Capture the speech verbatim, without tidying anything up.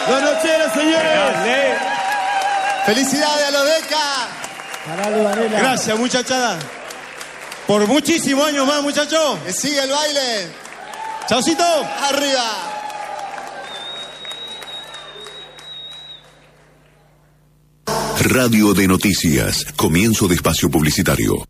Dos nocheras, señores. Dale. ¡Felicidades a los Deca! Parale, Varela. Gracias, muchachada. Por muchísimos años más, muchachos. ¡Que siga el baile! Chaucito. ¡Arriba! Radio de Noticias. Comienzo de espacio publicitario.